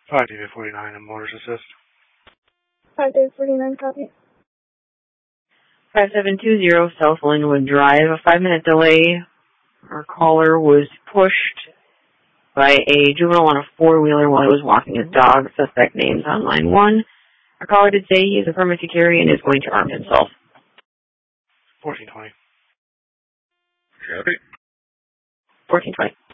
5 David 49 and Motors Assist. 5 David 49, copy. 5720 South Linwood Drive. A 5-minute delay. Our caller was pushed by a juvenile on a four-wheeler while he was walking his dog. Suspect names on line 1. Our caller did say he is a permit to carry and is going to arm himself. 1420. Copy. 1420.